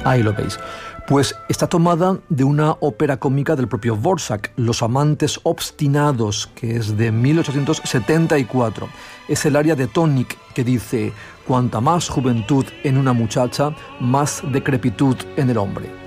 Ahí lo veis. Pues está tomada de una ópera cómica del propio Dvořák, Los amantes obstinados, que es de 1874. Es el aria de Tónik que dice: cuanta más juventud en una muchacha, más decrepitud en el hombre.